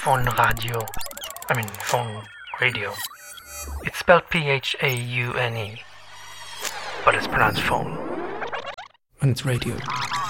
phone radio. Phone radio. It's spelled Phaune, but it's pronounced phone. And it's radio.